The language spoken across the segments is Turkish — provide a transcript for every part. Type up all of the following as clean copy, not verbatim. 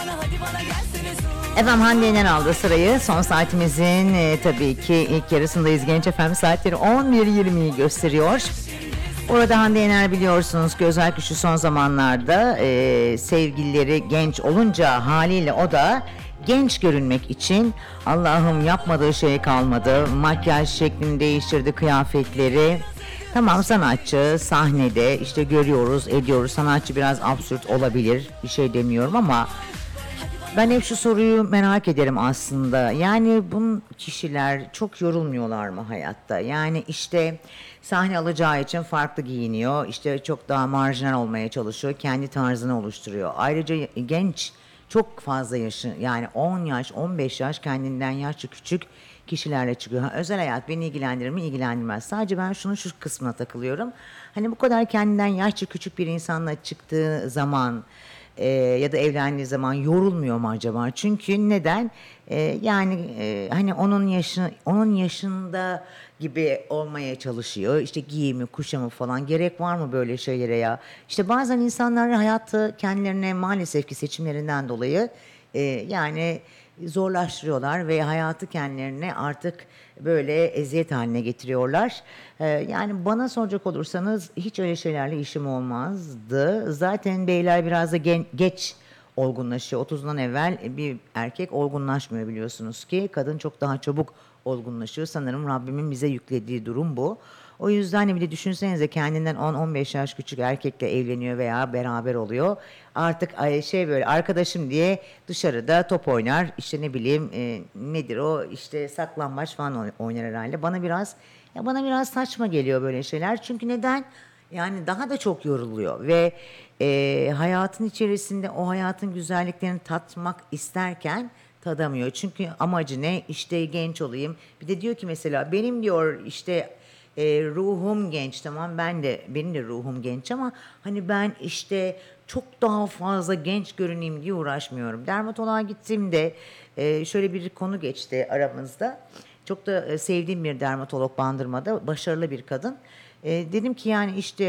Efendim Hande Yener aldı sırayı. Son saatimizin tabii ki ilk yarısındayız. Genç FM saatleri 11.20'yi gösteriyor. Orada Hande Yener biliyorsunuz ki özellikle şu son zamanlarda sevgilileri genç olunca haliyle o da genç görünmek için Allah'ım yapmadığı şey kalmadı. Makyaj şeklini değiştirdi, kıyafetleri. Tamam, sanatçı sahnede işte görüyoruz, ediyoruz. Sanatçı biraz absürt olabilir, bir şey demiyorum ama ben hep şu soruyu merak ederim aslında. Yani bu kişiler çok yorulmuyorlar mı hayatta? Yani işte sahne alacağı için farklı giyiniyor. İşte çok daha marjinal olmaya çalışıyor. Kendi tarzını oluşturuyor. Ayrıca genç, çok fazla yaşı, yani 10 yaş, 15 yaş kendinden yaşça küçük kişilerle çıkıyor. Ha, özel hayat beni ilgilendirir mi? İlgilendirmez. Sadece ben şu kısmına takılıyorum. Hani bu kadar kendinden yaşça küçük bir insanla çıktığı zaman ya da evlendiği zaman yorulmuyor mu acaba? Çünkü neden? Hani onun yaşında gibi olmaya çalışıyor. İşte giyimi, kuşamı falan, gerek var mı böyle şeylere ya? İşte bazen insanlar hayatı kendilerine maalesef ki seçimlerinden dolayı yani zorlaştırıyorlar ve hayatı kendilerine artık böyle eziyet haline getiriyorlar. Yani bana soracak olursanız hiç öyle şeylerle işim olmazdı. Zaten beyler biraz da geç olgunlaşıyor. 30'dan evvel bir erkek olgunlaşmıyor biliyorsunuz ki. Kadın çok daha çabuk olgunlaşıyor. Sanırım Rabbimin bize yüklediği durum bu. O yüzden bir de düşünsenize, kendinden 10-15 yaş küçük erkekle evleniyor veya beraber oluyor. Artık böyle arkadaşım diye dışarıda top oynar. İşte ne bileyim nedir o, işte saklambaç falan oynar herhalde. Bana biraz saçma geliyor böyle şeyler. Çünkü neden? Yani daha da çok yoruluyor ve hayatın içerisinde o hayatın güzelliklerini tatmak isterken tadamıyor. Çünkü amacı ne? İşte genç olayım. Bir de diyor ki mesela benim diyor işte ruhum genç, tamam, benim de ruhum genç ama hani ben işte çok daha fazla genç görüneyim diye uğraşmıyorum. Dermatoloğa gittiğimde şöyle bir konu geçti aramızda. Çok da sevdiğim bir dermatolog Bandırma'da, başarılı bir kadın. Dedim ki yani işte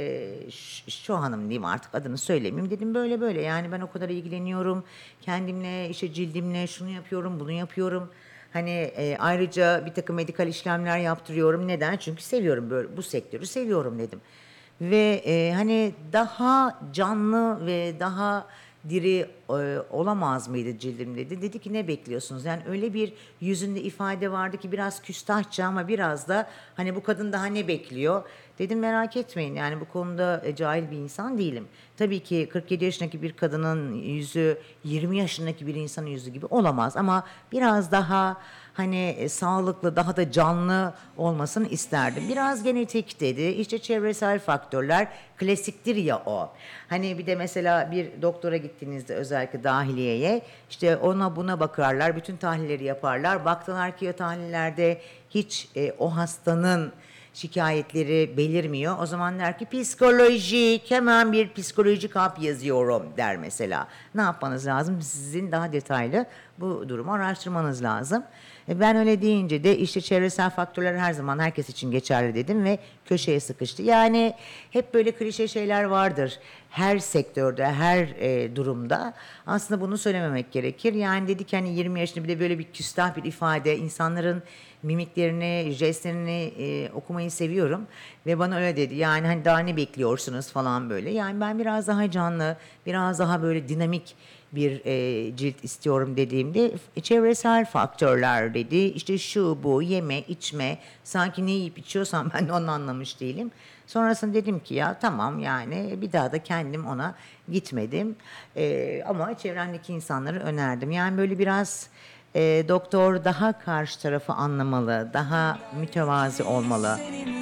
şu hanım diyeyim, artık adını söylemeyeyim. Dedim böyle böyle, yani ben o kadar ilgileniyorum kendimle, işte cildimle, şunu yapıyorum, bunu yapıyorum. Hani ayrıca bir takım medikal işlemler yaptırıyorum. Neden? Çünkü seviyorum, böyle bu sektörü seviyorum dedim. Ve hani daha canlı ve daha diri olamaz mıydı cildim dedi. Dedi ki ne bekliyorsunuz? Yani öyle bir yüzünde ifade vardı ki biraz küstahça ama biraz da hani bu kadın daha ne bekliyor? Dedim merak etmeyin, yani bu konuda cahil bir insan değilim. Tabii ki 47 yaşındaki bir kadının yüzü 20 yaşındaki bir insanın yüzü gibi olamaz ama biraz daha hani sağlıklı, daha da canlı olmasını isterdim. Biraz genetik dedi, işte çevresel faktörler, klasiktir ya o. Hani bir de mesela bir doktora gittiğinizde, özellikle dahiliyeye, işte ona buna bakarlar, bütün tahlilleri yaparlar. Baktılar ki o tahlillerde hiç o hastanın şikayetleri belirmiyor. O zaman der ki psikolojik, hemen bir psikolojik hap yazıyorum der mesela. Ne yapmanız lazım? Sizin daha detaylı bu durumu araştırmanız lazım. Ben öyle deyince de işte çevresel faktörler her zaman herkes için geçerli dedim ve köşeye sıkıştı. Yani hep böyle klişe şeyler vardır. Her sektörde, her durumda. Aslında bunu söylememek gerekir. Yani dedik hani 20 yaşında bir de böyle bir küstah bir ifade, insanların mimiklerini, jestlerini okumayı seviyorum ve bana öyle dedi. Yani hani daha ne bekliyorsunuz falan böyle. Yani ben biraz daha canlı, biraz daha böyle dinamik bir cilt istiyorum dediğimde çevresel faktörler dedi. İşte şu bu, yeme içme, sanki ne yiyip içiyorsam ben de onu anlamış değilim. Sonrasında dedim ki ya tamam, yani bir daha da kendim ona gitmedim. Ama çevremdeki insanları önerdim. Yani böyle biraz doktor daha karşı tarafı anlamalı, daha mütevazi olmalı.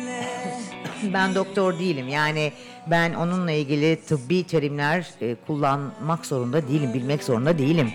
Ben doktor değilim. Yani ben onunla ilgili tıbbi terimler kullanmak zorunda değilim, bilmek zorunda değilim.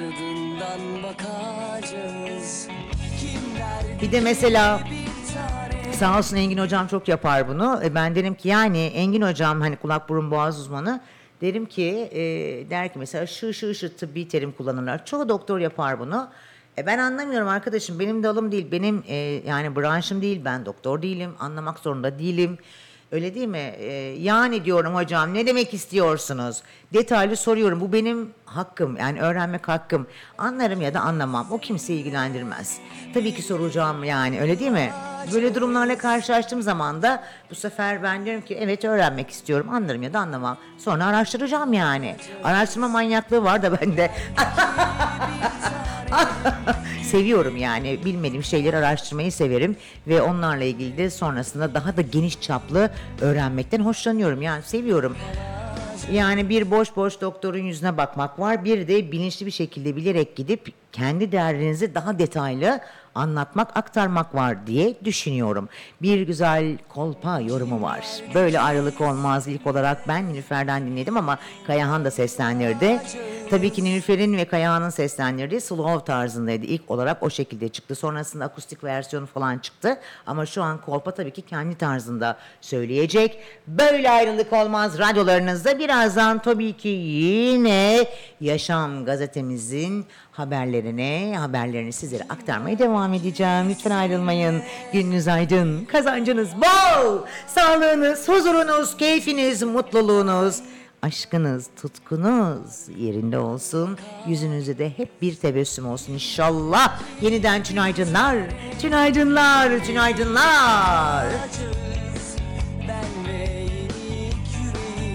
Bir de mesela sağ olsun Engin hocam çok yapar bunu. Ben derim ki yani Engin hocam hani kulak burun boğaz uzmanı, derim ki der ki mesela şu tıbbi terim kullanırlar. Çoğu doktor yapar bunu. Ben anlamıyorum arkadaşım, benim dalım değil, benim yani branşım değil, ben doktor değilim, anlamak zorunda değilim. Öyle değil mi? Yani diyorum hocam, ne demek istiyorsunuz? Detaylı soruyorum. Bu benim hakkım. Yani öğrenmek hakkım. Anlarım ya da anlamam. O kimseyi ilgilendirmez. Tabii ki soracağım yani, öyle değil mi? Böyle durumlarla karşılaştığım zaman da bu sefer ben diyorum ki evet, öğrenmek istiyorum. Anlarım ya da anlamam. Sonra araştıracağım yani. Araştırma manyaklığı var da bende. Seviyorum yani, bilmediğim şeyleri araştırmayı severim ve onlarla ilgili de sonrasında daha da geniş çaplı öğrenmekten hoşlanıyorum. Yani seviyorum. Yani bir boş boş doktorun yüzüne bakmak var. Bir de bilinçli bir şekilde bilerek gidip kendi değerlerinizi daha detaylı anlatmak, aktarmak var diye düşünüyorum. Bir güzel kolpa yorumu var. Böyle ayrılık olmaz. İlk olarak ben Nilüfer'den dinledim ama Kayahan da seslendirdi. Tabii ki Nilüfer'in ve Kayahan'ın seslendirdiği slow tarzındaydı. İlk olarak o şekilde çıktı. Sonrasında akustik versiyonu falan çıktı. Ama şu an kolpa tabii ki kendi tarzında söyleyecek. Böyle ayrılık olmaz radyolarınızda. Birazdan tabii ki yine Yaşam gazetemizin haberlerini sizlere aktarmaya devam edeceğim. Lütfen ayrılmayın. Gününüz aydın, kazancınız bol, sağlığınız, huzurunuz, keyfiniz, mutluluğunuz, aşkınız, tutkunuz yerinde olsun. Yüzünüzde de hep bir tebessüm olsun inşallah. Yeniden tünaydınlar, tünaydınlar, tünaydınlar. Ben ve yenik yüreğim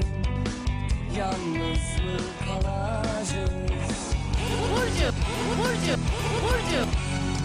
yalnız mı kalacağız? Burcu, Burcu.